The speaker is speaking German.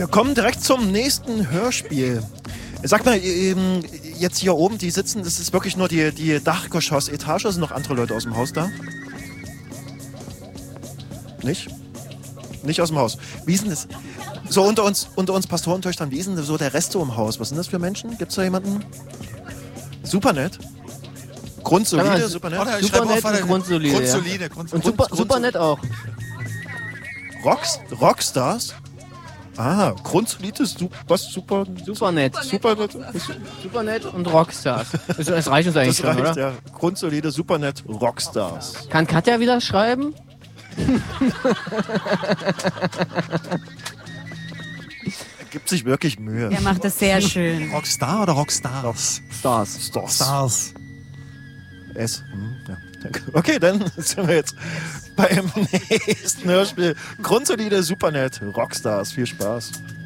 Wir kommen direkt zum nächsten Hörspiel. Sag mal, jetzt hier oben, die sitzen, das ist wirklich nur die Dachgeschoss-Etage, sind noch andere Leute aus dem Haus da? Nicht? Nicht aus dem Haus. Wie ist denn das? So unter uns Pastorentöchtern, wie ist denn so der Rest so im Haus? Was sind das für Menschen? Gibt's da jemanden? Super nett. Grundsolide, super nett. Super nett und grundsolide. Grundsolide. Und super nett auch. Rockstars? Ah, grundsolide, super nett. Super nett und Rockstars. Das reicht uns eigentlich schon, oder? Ja. Grundsolide, super nett, Rockstars. Kann Katja wieder schreiben? Er gibt sich wirklich Mühe. Er macht das sehr schön. Rockstar oder Rockstars? Stars. S. Ja, danke. Okay, dann sind wir jetzt beim nächsten Hörspiel. Grundsolide, super nett, Rockstars. Viel Spaß.